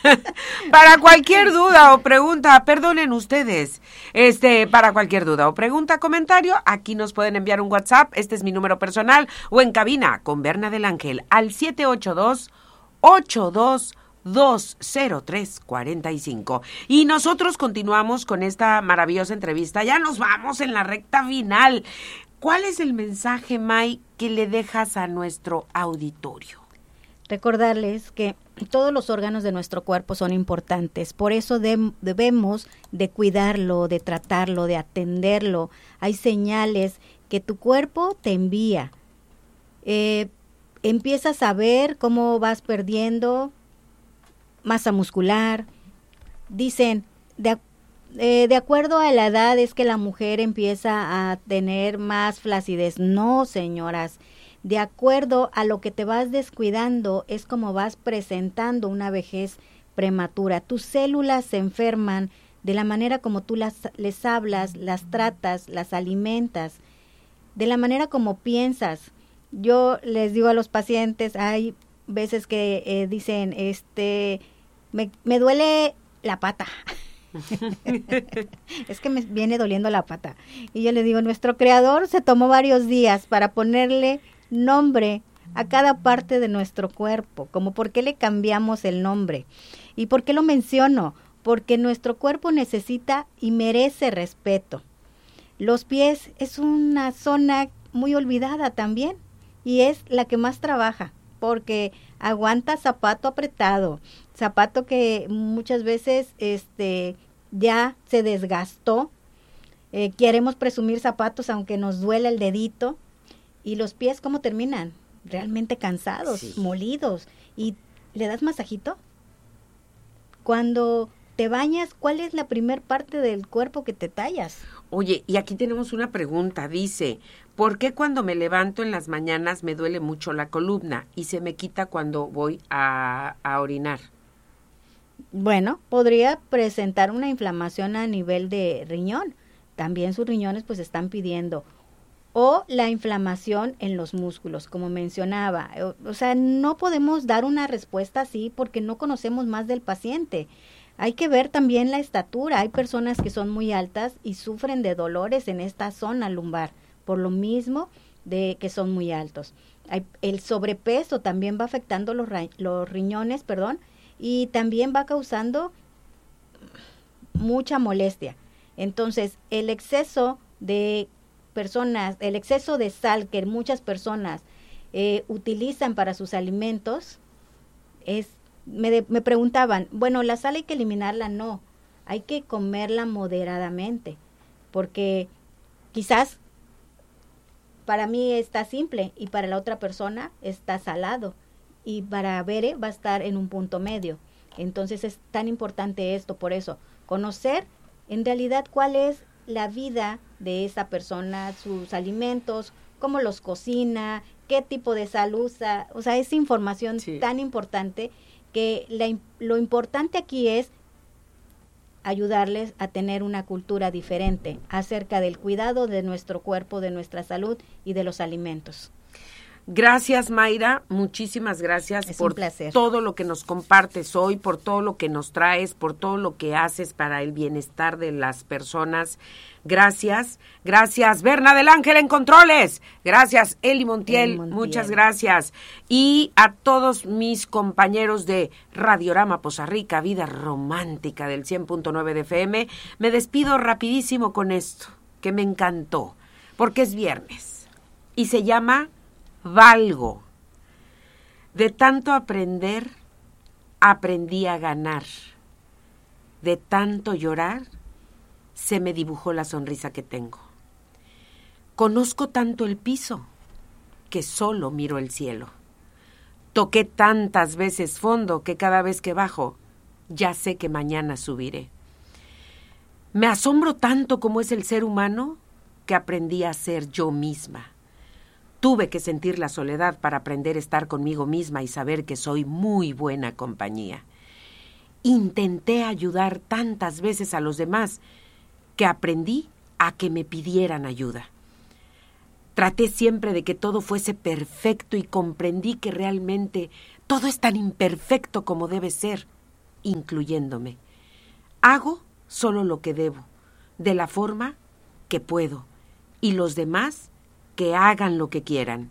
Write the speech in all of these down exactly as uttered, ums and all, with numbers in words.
Para cualquier duda o pregunta, perdonen ustedes, este, para cualquier duda o pregunta, comentario, aquí nos pueden enviar un WhatsApp, este es mi número personal, o en cabina con Berna del Ángel al siete ocho dos, ocho dos dos cero tres cuatro cinco. Y nosotros continuamos con esta maravillosa entrevista, ya nos vamos en la recta final. ¿Cuál es el mensaje, May, que le dejas a nuestro auditorio? Recordarles que todos los órganos de nuestro cuerpo son importantes, por eso de, debemos de cuidarlo, de tratarlo, de atenderlo. Hay señales que tu cuerpo te envía. Eh, empiezas a ver cómo vas perdiendo masa muscular. Dicen, de, eh, de acuerdo a la edad es que la mujer empieza a tener más flacidez. No, señoras. De acuerdo a lo que te vas descuidando es como vas presentando una vejez prematura. Tus células se enferman de la manera como tú las, les hablas, las tratas, las alimentas, de la manera como piensas. Yo les digo a los pacientes, hay veces que eh, dicen, este, me, me duele la pata. Es que me viene doliendo la pata. Y yo les digo, nuestro creador se tomó varios días para ponerle nombre a cada parte de nuestro cuerpo, como por qué le cambiamos el nombre. ¿Y por qué lo menciono? Porque nuestro cuerpo necesita y merece respeto. Los pies es una zona muy olvidada también y es la que más trabaja porque aguanta zapato apretado, zapato que muchas veces este ya se desgastó. Eh, queremos presumir zapatos aunque nos duele el dedito. Y los pies, ¿cómo terminan? Realmente cansados, sí, molidos. ¿Y le das masajito? Cuando te bañas, ¿cuál es la primer parte del cuerpo que te tallas? Oye, y aquí tenemos una pregunta. Dice, ¿por qué cuando me levanto en las mañanas me duele mucho la columna y se me quita cuando voy a, a orinar? Bueno, podría presentar una inflamación a nivel de riñón. También sus riñones pues están pidiendo. O la inflamación en los músculos, como mencionaba. O, o sea, no podemos dar una respuesta así porque no conocemos más del paciente. Hay que ver también la estatura. Hay personas que son muy altas y sufren de dolores en esta zona lumbar, por lo mismo de que son muy altos. Hay, el sobrepeso también va afectando los, los riñones, perdón, y también va causando mucha molestia. Entonces, el exceso de personas, el exceso de sal que muchas personas eh, utilizan para sus alimentos, es, me, de, me preguntaban, bueno, la sal hay que eliminarla, no, hay que comerla moderadamente, porque quizás para mí está simple y para la otra persona está salado y para Bere va a estar en un punto medio. Entonces es tan importante esto, por eso, conocer en realidad cuál es la vida de esa persona, sus alimentos, cómo los cocina, qué tipo de sal usa. O sea, es información sí. tan importante que la, lo importante aquí es ayudarles a tener una cultura diferente acerca del cuidado de nuestro cuerpo, de nuestra salud y de los alimentos. Gracias, Mayra, muchísimas gracias es por todo lo que nos compartes hoy, por todo lo que nos traes, por todo lo que haces para el bienestar de las personas. Gracias, gracias, Berna del Ángel en Controles, gracias, Eli Montiel, Eli Montiel, muchas gracias. Y a todos mis compañeros de Radiorama Poza Rica, Vida Romántica del cien punto nueve de F M, me despido rapidísimo con esto, que me encantó, porque es viernes y se llama Valgo. De tanto aprender, aprendí a ganar. De tanto llorar, se me dibujó la sonrisa que tengo. Conozco tanto el piso, que solo miro el cielo. Toqué tantas veces fondo, que cada vez que bajo, ya sé que mañana subiré. Me asombro tanto como es el ser humano, que aprendí a ser yo misma. Tuve que sentir la soledad para aprender a estar conmigo misma y saber que soy muy buena compañía. Intenté ayudar tantas veces a los demás que aprendí a que me pidieran ayuda. Traté siempre de que todo fuese perfecto y comprendí que realmente todo es tan imperfecto como debe ser incluyéndome. Hago solo lo que debo, de la forma que puedo, y los demás que hagan lo que quieran.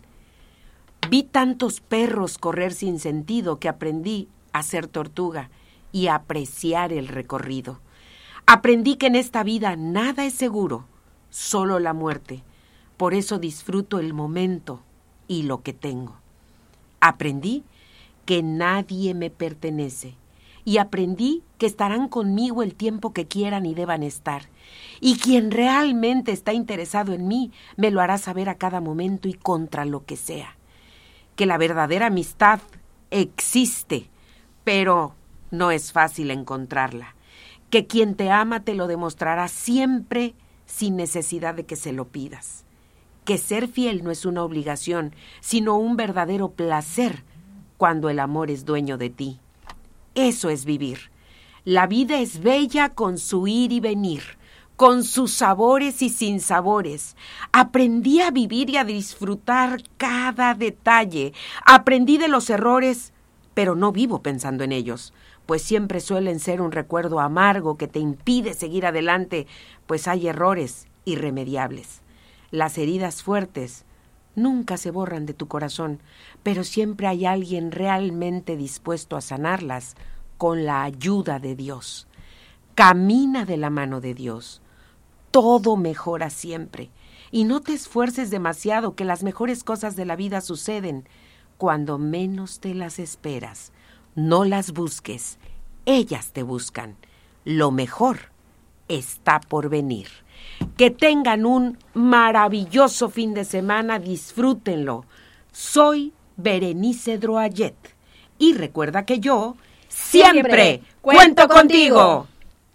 Vi tantos perros correr sin sentido que aprendí a ser tortuga y a apreciar el recorrido. Aprendí que en esta vida nada es seguro, solo la muerte. Por eso disfruto el momento y lo que tengo. Aprendí que nadie me pertenece y aprendí que estarán conmigo el tiempo que quieran y deban estar. Y quien realmente está interesado en mí me lo hará saber a cada momento y contra lo que sea. Que la verdadera amistad existe, pero no es fácil encontrarla. Que quien te ama te lo demostrará siempre sin necesidad de que se lo pidas. Que ser fiel no es una obligación, sino un verdadero placer cuando el amor es dueño de ti. Eso es vivir. La vida es bella con su ir y venir, con sus sabores y sinsabores. Aprendí a vivir y a disfrutar cada detalle. Aprendí de los errores, pero no vivo pensando en ellos, pues siempre suelen ser un recuerdo amargo que te impide seguir adelante, pues hay errores irremediables. Las heridas fuertes nunca se borran de tu corazón, pero siempre hay alguien realmente dispuesto a sanarlas con la ayuda de Dios. Camina de la mano de Dios. Todo mejora siempre. Y no te esfuerces demasiado, que las mejores cosas de la vida suceden cuando menos te las esperas. No las busques, ellas te buscan. Lo mejor está por venir. Que tengan un maravilloso fin de semana, disfrútenlo. Soy Berenice Droallet y recuerda que yo siempre, siempre cuento contigo.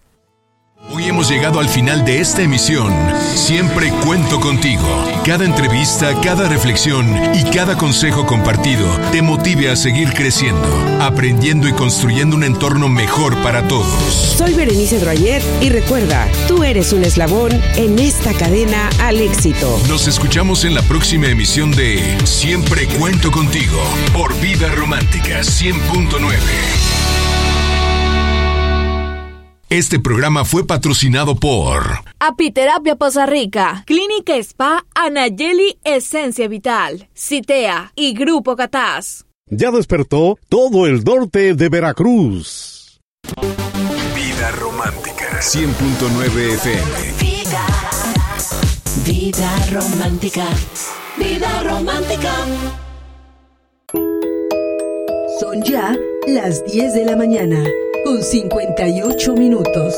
Hoy hemos llegado al final de esta emisión. Siempre cuento contigo. Cada entrevista, cada reflexión y cada consejo compartido te motive a seguir creciendo, aprendiendo y construyendo un entorno mejor para todos. Soy Berenice Droallet y recuerda, tú eres un eslabón en esta cadena al éxito. Nos escuchamos en la próxima emisión de Siempre cuento contigo por Vida Romántica cien punto nueve. Este programa fue patrocinado por Apiterapia Poza Rica, Clínica Spa Anayeli Esencia Vital, Citea y Grupo Catás. Ya despertó todo el norte de Veracruz. Vida Romántica cien punto nueve F M. Vida, vida romántica, vida romántica. Son ya las diez de la mañana. Con cincuenta y ocho minutos.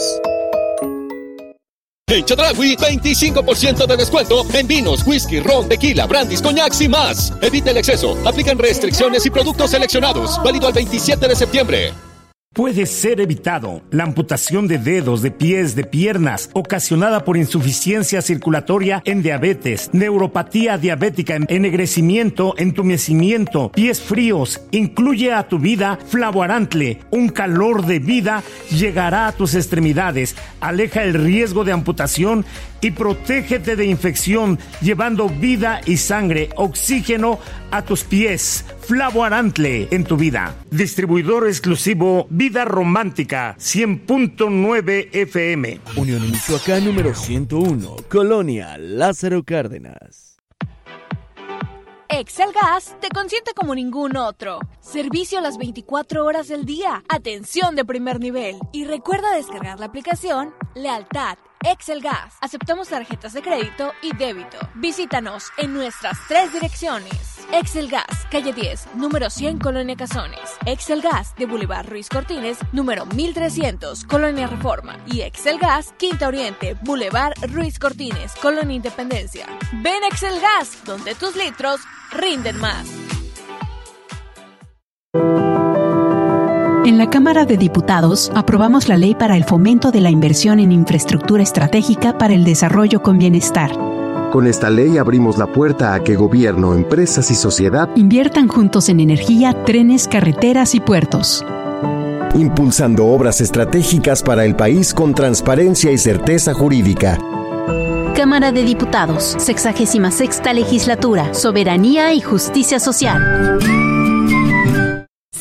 En Chedraui, veinticinco por ciento de descuento en vinos, whisky, ron, tequila, brandis, coñacs y más. Evita el exceso. Aplican restricciones y productos seleccionados. Válido al veintisiete de septiembre. Puede ser evitado la amputación de dedos, de pies, de piernas, ocasionada por insuficiencia circulatoria en diabetes, neuropatía diabética, ennegrecimiento, entumecimiento, pies fríos. Incluye a tu vida Flavoarantle. Un calor de vida llegará a tus extremidades. Aleja el riesgo de amputación y protégete de infección, llevando vida y sangre, oxígeno a tus pies. Flavoarantle en tu vida. Distribuidor exclusivo Vida Romántica cien punto nueve F M. Unión Michoacán número ciento uno, Colonia Lázaro Cárdenas. Excel Gas te consiente como ningún otro. Servicio a las veinticuatro horas del día. Atención de primer nivel. Y recuerda descargar la aplicación Lealtad Excel Gas. Aceptamos tarjetas de crédito y débito. Visítanos en nuestras tres direcciones. Excel Gas, calle diez, número cien, Colonia Cazones. Excel Gas de Boulevard Ruiz Cortines, número mil trescientos, Colonia Reforma. Y Excel Gas, Quinta Oriente, Boulevard Ruiz Cortines, Colonia Independencia. Ven Excel Gas, donde tus litros rinden más. En la Cámara de Diputados aprobamos la ley para el fomento de la inversión en infraestructura estratégica para el desarrollo con bienestar. Con esta ley abrimos la puerta a que gobierno, empresas y sociedad inviertan juntos en energía, trenes, carreteras y puertos. Impulsando obras estratégicas para el país con transparencia y certeza jurídica. Cámara de Diputados, sexagésima sexta legislatura, soberanía y justicia social.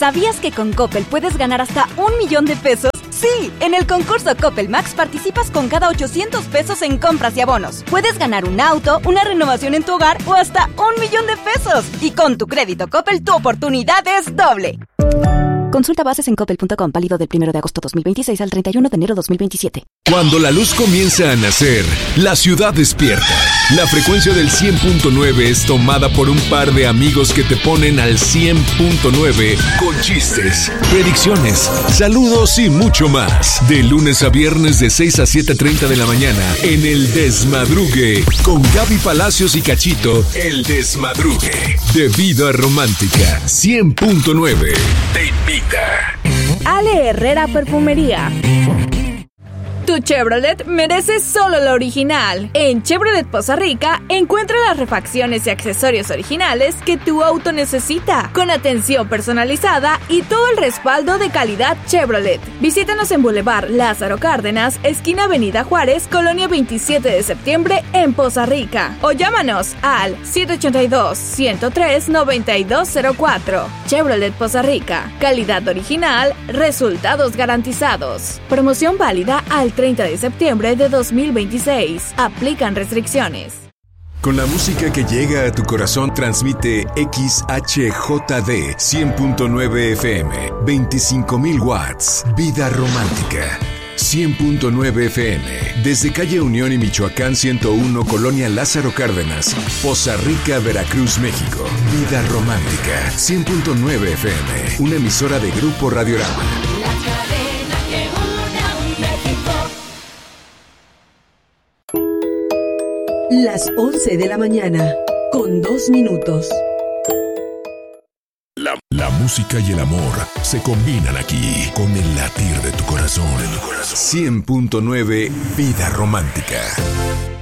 ¿Sabías que con Coppel puedes ganar hasta un millón de pesos? Sí, en el concurso Coppel Max participas con cada ochocientos pesos en compras y abonos. Puedes ganar un auto, una renovación en tu hogar o hasta un millón de pesos. Y con tu crédito Coppel, tu oportunidad es doble. Consulta bases en coppel punto com, válido del primero de agosto dos mil veintiséis al treinta y uno de enero dos mil veintisiete. Cuando la luz comienza a nacer, la ciudad despierta. La frecuencia del cien punto nueve es tomada por un par de amigos que te ponen al cien punto nueve con chistes, predicciones, saludos y mucho más. De lunes a viernes de seis a siete treinta de la mañana en El Desmadrugue con Gaby Palacios y Cachito. El Desmadrugue de Vida Romántica cien punto nueve te invita. Ale Herrera Perfumería. Tu Chevrolet merece solo lo original. En Chevrolet Poza Rica encuentra las refacciones y accesorios originales que tu auto necesita, con atención personalizada y todo el respaldo de calidad Chevrolet. Visítanos en Boulevard Lázaro Cárdenas, esquina Avenida Juárez, Colonia veintisiete de septiembre, en Poza Rica. O llámanos al siete ocho dos, uno cero tres, nueve dos cero cuatro. Chevrolet Poza Rica. Calidad original, resultados garantizados. Promoción válida al treinta de septiembre de dos mil veintiséis. Aplican restricciones. Con la música que llega a tu corazón transmite X H J D cien punto nueve F M, veinticinco mil watts. Vida Romántica cien punto nueve F M, desde calle Unión y Michoacán ciento uno, Colonia Lázaro Cárdenas, Poza Rica, Veracruz, México. Vida Romántica cien punto nueve F M, una emisora de Grupo Radiorama. Las once de la mañana, con dos minutos. La, la música y el amor se combinan aquí con el latir de tu corazón. cien punto nueve Vida Romántica.